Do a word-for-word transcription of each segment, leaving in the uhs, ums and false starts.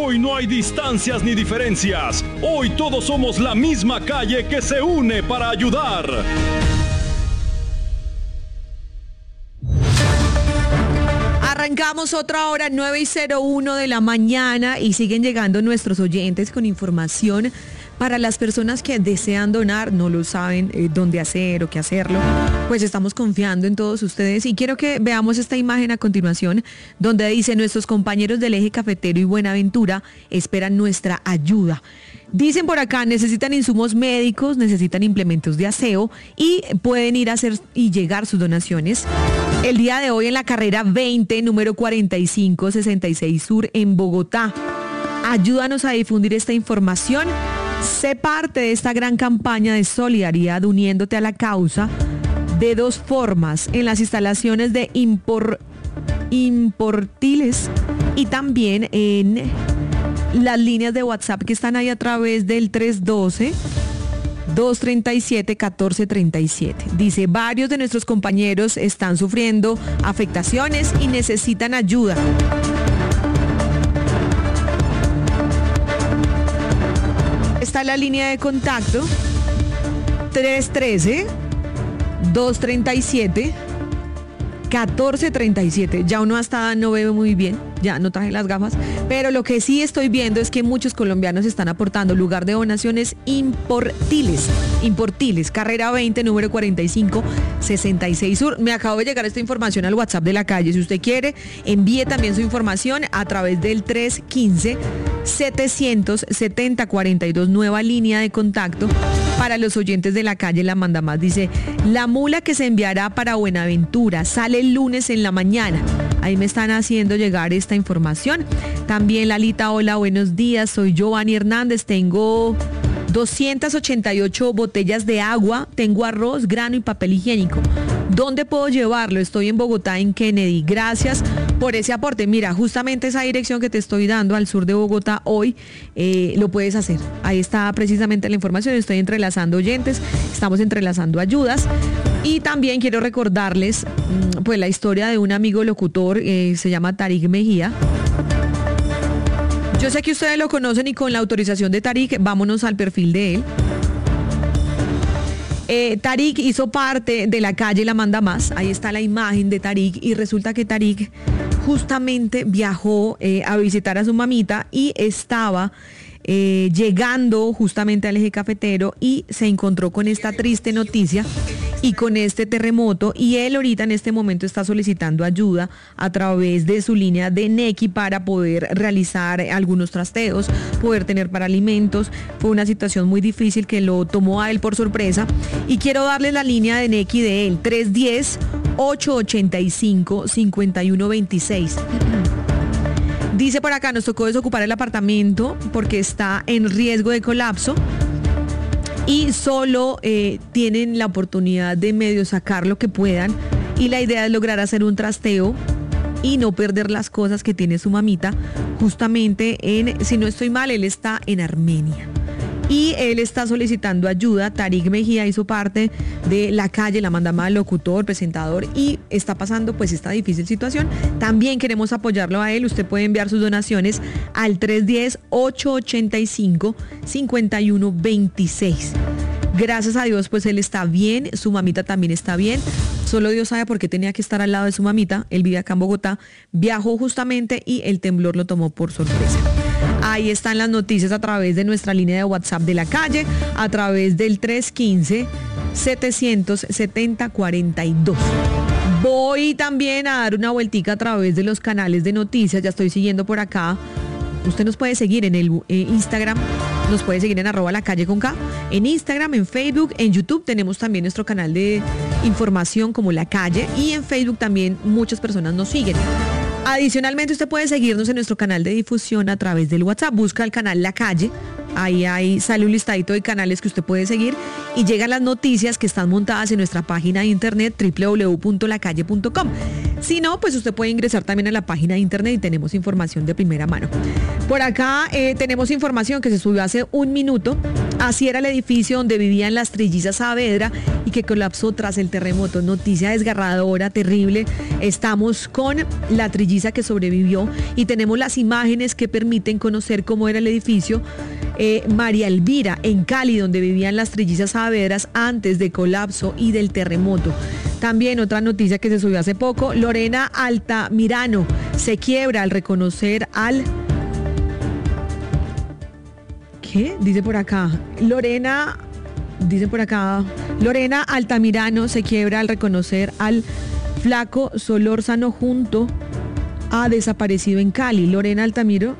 Hoy no hay distancias ni diferencias. Hoy todos somos la misma calle que se une para ayudar. Arrancamos otra hora, nueve y cero uno de la mañana, y siguen llegando nuestros oyentes con información para las personas que desean donar, no lo saben eh, dónde hacer o qué hacerlo. Pues estamos confiando en todos ustedes y quiero que veamos esta imagen a continuación donde dice: nuestros compañeros del Eje Cafetero y Buenaventura esperan nuestra ayuda. Dicen por acá, necesitan insumos médicos, necesitan implementos de aseo y pueden ir a hacer y llegar sus donaciones el día de hoy en la carrera veinte, número cuarenta y cinco sesenta y seis Sur en Bogotá. Ayúdanos a difundir esta información. Sé parte de esta gran campaña de solidaridad uniéndote a la causa de dos formas: en las instalaciones de Impor, Importiles y también en las líneas de WhatsApp que están ahí a través del tres uno dos, dos tres siete, uno cuatro tres siete. Dice: varios de nuestros compañeros están sufriendo afectaciones y necesitan ayuda. Está la línea de contacto tres uno tres, dos tres siete, uno cuatro tres siete. Ya uno hasta no ve muy bien, ya no traje las gafas, pero lo que sí estoy viendo es que muchos colombianos están aportando. Lugar de donaciones Importiles, Importiles, carrera veinte, número cuarenta y cinco sesenta y seis Sur. Me acabo de llegar esta información al WhatsApp de la calle. Si usted quiere, envíe también su información a través del tres uno cinco, siete siete cero, cuatro dos, nueva línea de contacto para los oyentes de la calle La Manda Más. Dice: la mula que se enviará para Buenaventura sale el lunes en la mañana. Ahí me están haciendo llegar esta información. También Lalita: hola, buenos días, soy Giovanni Hernández, tengo doscientas ochenta y ocho botellas de agua, tengo arroz, grano y papel higiénico. ¿Dónde puedo llevarlo? Estoy en Bogotá, en Kennedy. Gracias por ese aporte. Mira, justamente esa dirección que te estoy dando al sur de Bogotá hoy, eh, lo puedes hacer. Ahí está precisamente la información. Estoy entrelazando oyentes, estamos entrelazando ayudas. Y también quiero recordarles pues la historia de un amigo locutor, eh, se llama Tarik Mejía. Yo sé que ustedes lo conocen y con la autorización de Tarik, vámonos al perfil de él. Eh, Tarik hizo parte de la calle La Manda Más. Ahí está la imagen de Tarik y resulta que Tarik justamente viajó eh, a visitar a su mamita y estaba eh, llegando justamente al Eje Cafetero y se encontró con esta triste noticia y con este terremoto, y él ahorita en este momento está solicitando ayuda a través de su línea de Nequi para poder realizar algunos trasteos, poder tener para alimentos. Fue una situación muy difícil que lo tomó a él por sorpresa y quiero darles la línea de Nequi de él: tres uno cero, ocho ocho cinco, cinco uno dos seis. Dice por acá: nos tocó desocupar el apartamento porque está en riesgo de colapso y solo eh, tienen la oportunidad de medio sacar lo que puedan, y la idea es lograr hacer un trasteo y no perder las cosas que tiene su mamita. Justamente en, si no estoy mal, él está en Armenia y él está solicitando ayuda. Tarik Mejía hizo parte de la calle La Manda Más, locutor, presentador, y está pasando pues esta difícil situación. También queremos apoyarlo a él. Usted puede enviar sus donaciones al tres uno cero, ocho ocho cinco, cinco uno dos seis. Gracias a Dios pues él está bien, su mamita también está bien. Solo Dios sabe por qué tenía que estar al lado de su mamita. Él vive acá en Bogotá, viajó justamente y el temblor lo tomó por sorpresa. Ahí están las noticias a través de nuestra línea de WhatsApp de la calle, a través del tres uno cinco, siete cero cero, cuatro dos. Voy también a dar una vueltica a través de los canales de noticias. Ya estoy siguiendo por acá. Usted nos puede seguir en el eh, Instagram, nos puede seguir en arroba la calle con K, en Instagram, en Facebook, en YouTube tenemos también nuestro canal de información como La Calle, y en Facebook también muchas personas nos siguen. Adicionalmente, usted puede seguirnos en nuestro canal de difusión a través del WhatsApp. Busca el canal La Calle, ahí, ahí sale un listadito de canales que usted puede seguir y llegan las noticias que están montadas en nuestra página de internet doble u doble u doble u punto la calle punto com. Si no, pues usted puede ingresar también a la página de internet y tenemos información de primera mano. Por acá eh, tenemos información que se subió hace un minuto. Así era el edificio donde vivían las trillizas Saavedra y que colapsó tras el terremoto. Noticia desgarradora, terrible. Estamos con la trilliza que sobrevivió y tenemos las imágenes que permiten conocer cómo era el edificio eh, María Elvira en Cali, donde vivían las trillizas Saavedras antes del colapso y del terremoto. También otra noticia que se subió hace poco, Lorena Altamirano se quiebra al reconocer al... ¿Qué? Dice por acá. Lorena, dice por acá, Lorena Altamirano se quiebra al reconocer al flaco Solórzano junto a desaparecido en Cali. Lorena Altamiro.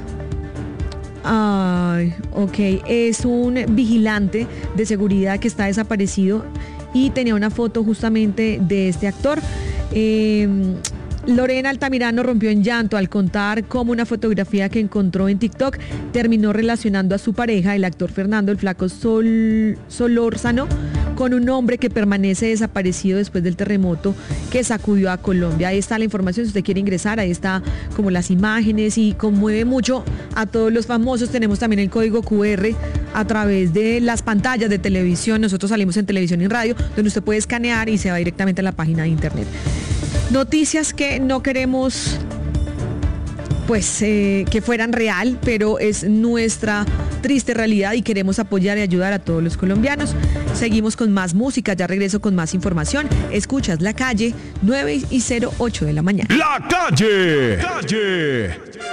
Ay, ok. Es un vigilante de seguridad que está desaparecido y tenía una foto justamente de este actor. Eh, Lorena Altamirano rompió en llanto al contar cómo una fotografía que encontró en TikTok terminó relacionando a su pareja, el actor Fernando el Flaco Sol, Solórzano, con un hombre que permanece desaparecido después del terremoto que sacudió a Colombia. Ahí está la información, si usted quiere ingresar, ahí está como las imágenes y conmueve mucho a todos los famosos. Tenemos también el código cu erre a través de las pantallas de televisión. Nosotros salimos en televisión y en radio, donde usted puede escanear y se va directamente a la página de internet. Noticias que no queremos pues eh, que fueran real, pero es nuestra triste realidad y queremos apoyar y ayudar a todos los colombianos. Seguimos con más música, ya regreso con más información. Escuchas La Calle, nueve y cero ocho de la mañana. La Calle. Calle.